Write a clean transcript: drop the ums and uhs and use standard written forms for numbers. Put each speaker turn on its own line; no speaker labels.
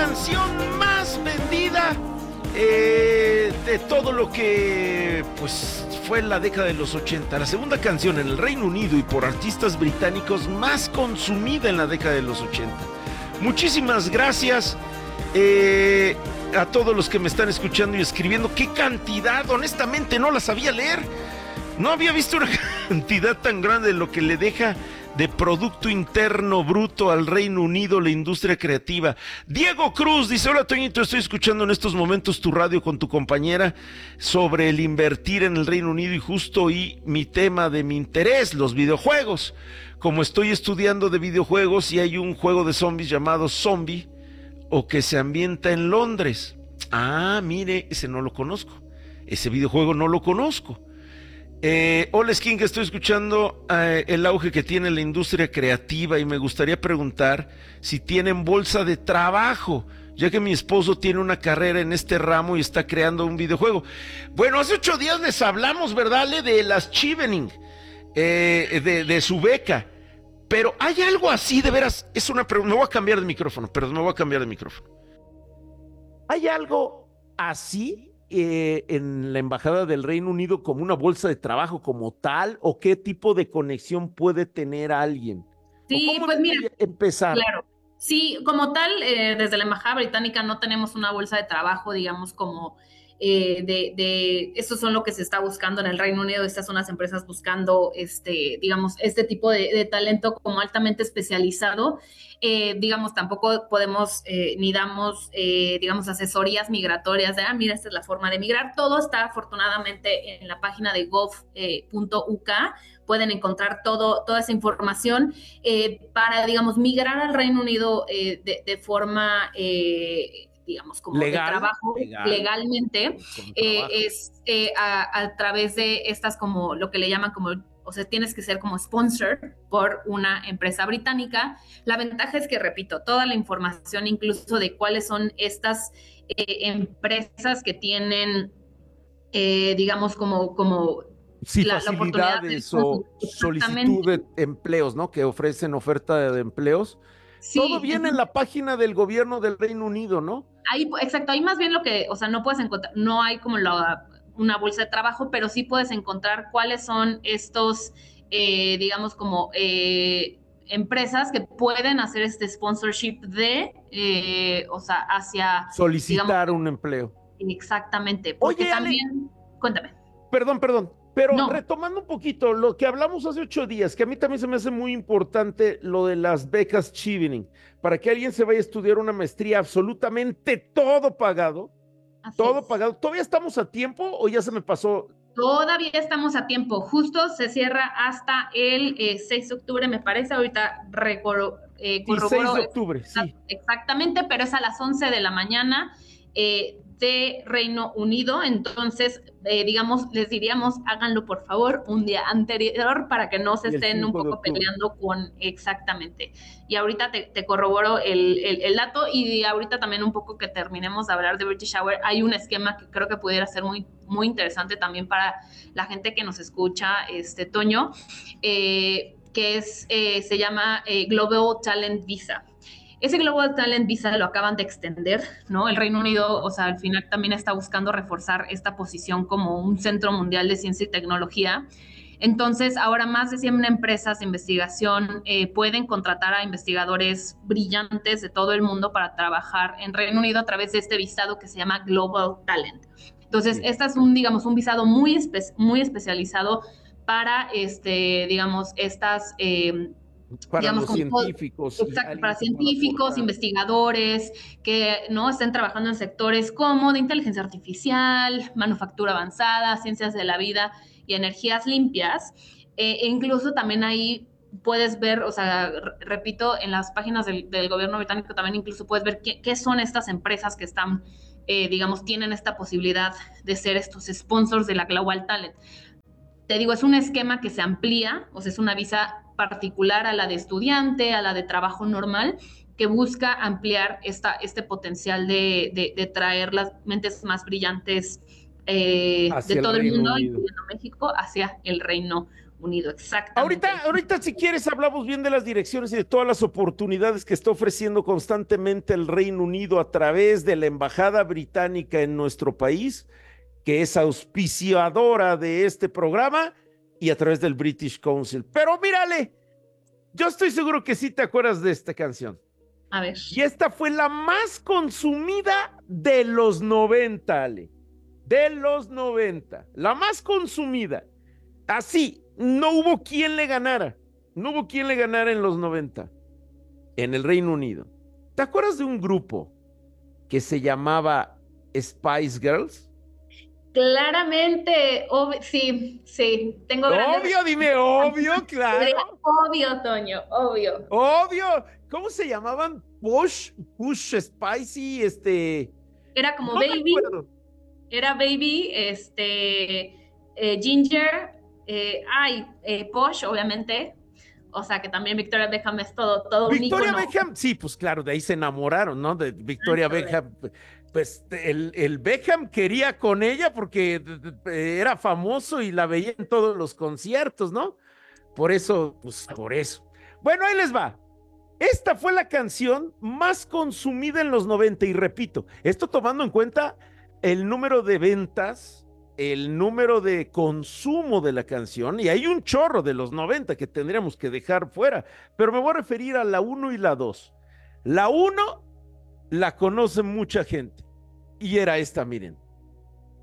canción más vendida de todo lo que pues fue en la década de los 80, la segunda canción en el Reino Unido y por artistas británicos más consumida en la década de los 80. Muchísimas gracias a todos los que me están escuchando y escribiendo. ¡Qué cantidad! Honestamente no la sabía leer. No había visto una cantidad tan grande de lo que le deja de Producto Interno Bruto al Reino Unido la industria creativa. Diego Cruz dice: hola Toñito, estoy escuchando en estos momentos tu radio con tu compañera sobre el invertir en el Reino Unido y justo hoy mi tema de mi interés, los videojuegos. Como estoy estudiando de videojuegos y hay un juego de zombies llamado Zombie o que se ambienta en Londres. Ah, mire, ese no lo conozco. Ese videojuego no lo conozco. Hola Skin, que estoy escuchando el auge que tiene la industria creativa y me gustaría preguntar si tienen bolsa de trabajo, ya que mi esposo tiene una carrera en este ramo y está creando un videojuego. Bueno, hace 8 días les hablamos, ¿verdad, Ale? De las Chevening, de su beca, pero ¿hay algo así de veras? Es una pregunta, me voy a cambiar de micrófono, perdón, me voy a cambiar de micrófono. ¿Hay algo así en la Embajada del Reino Unido como una bolsa de trabajo como tal, o qué tipo de conexión puede tener alguien?
Sí,
¿Cómo
pues mira,
empezar?
claro. Sí, como tal, desde la Embajada Británica no tenemos una bolsa de trabajo, digamos, como estos son lo que se está buscando en el Reino Unido. Estas son las empresas buscando, digamos, este tipo de talento como altamente especializado. Digamos, tampoco podemos ni damos, digamos, asesorías migratorias de, mira, esta es la forma de migrar. Todo está afortunadamente en la página de gov.uk. Pueden encontrar toda esa información para, digamos, migrar al Reino Unido de forma, digamos, como
legal,
de trabajo legalmente, es a través de estas como lo que le llaman como, o sea, tienes que ser como sponsor por una empresa británica. La ventaja es que, repito, toda la información, incluso de cuáles son estas empresas que tienen, digamos, como
sí, facilidades o solicitud de empleos, ¿no? Que ofrecen oferta de empleos. Sí, todo viene en la página del gobierno del Reino Unido, ¿no?
Ahí, exacto, ahí más bien lo que, o sea, no puedes encontrar, no hay como una bolsa de trabajo, pero sí puedes encontrar cuáles son estos, digamos, como empresas que pueden hacer este sponsorship o sea, hacia...
solicitar, digamos, un empleo.
Exactamente, porque oye, también, Ale, cuéntame.
Perdón, pero retomando un poquito lo que hablamos hace 8 días, que a mí también se me hace muy importante lo de las becas Chevening, para que alguien se vaya a estudiar una maestría, absolutamente todo pagado. Así todo es. Pagado. ¿Todavía estamos a tiempo o ya se me pasó?
Todavía estamos a tiempo, justo se cierra hasta el 6 de octubre, me parece, ahorita corroboro.
6 de octubre, sí.
Exactamente, pero es a las 11 de la mañana de Reino Unido. Entonces, digamos, les diríamos, háganlo por favor un día anterior para que no se estén un poco peleando con, exactamente. Y ahorita te corroboro el dato, y ahorita también un poco que terminemos de hablar de British Hour, hay un esquema que creo que pudiera ser muy, muy interesante también para la gente que nos escucha, Toño, que es, se llama Global Talent Visa. Ese Global Talent Visa lo acaban de extender, ¿no? El Reino Unido, o sea, al final también está buscando reforzar esta posición como un centro mundial de ciencia y tecnología. Entonces, ahora más de 100 empresas de investigación pueden contratar a investigadores brillantes de todo el mundo para trabajar en Reino Unido a través de este visado que se llama Global Talent. Entonces, este es digamos, un visado muy especializado para, digamos, estas...
para digamos, los científicos.
Exacto, para científicos, investigadores que no estén trabajando en sectores como de inteligencia artificial, manufactura avanzada, ciencias de la vida y energías limpias. E incluso también ahí puedes ver, o sea, repito, en las páginas del gobierno británico también incluso puedes ver qué son estas empresas que están, digamos, tienen esta posibilidad de ser estos sponsors de la Global Talent. Te digo, es un esquema que se amplía, o sea, es una visa particular a la de estudiante, a la de trabajo normal, que busca ampliar este potencial de traer las mentes más brillantes de todo el mundo, incluyendo México, hacia el Reino Unido, exactamente.
Ahorita si quieres hablamos bien de las direcciones y de todas las oportunidades que está ofreciendo constantemente el Reino Unido a través de la Embajada Británica en nuestro país, que es auspiciadora de este programa, y a través del British Council. Pero mírale, yo estoy seguro que sí te acuerdas de esta canción.
A ver.
Y esta fue la más consumida de los 90, Ale. De los 90. La más consumida. Así, no hubo quien le ganara. No hubo quien le ganara en los 90. En el Reino Unido. ¿Te acuerdas de un grupo que se llamaba Spice Girls?
Claramente, sí, tengo
Obvio, dime, obvio, claro.
Obvio, Toño, obvio.
Obvio. ¿Cómo se llamaban? Push Spicy,
Era como
no
Baby.
recuerdo.
Era Baby, Ginger, Posh, obviamente. O sea, que también Victoria Beckham es todo un
Victoria
ícono.
Beckham, sí, pues claro, de ahí se enamoraron, ¿no? De Victoria Beckham. Pues el Beckham quería con ella porque era famoso y la veía en todos los conciertos, ¿no? Por eso, pues por eso. Bueno, ahí les va. Esta fue la canción más consumida en los 90 y repito, esto tomando en cuenta el número de ventas, el número de consumo de la canción, y hay un chorro de los 90 que tendríamos que dejar fuera, pero me voy a referir a la 1 y la 2. La 1 la conoce mucha gente y era esta, miren.